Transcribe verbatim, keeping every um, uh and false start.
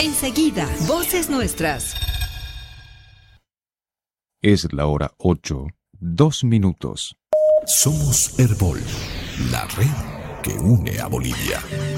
Enseguida, Voces Nuestras. Es la hora ocho, dos minutos. Somos Herbol, la red que une a Bolivia.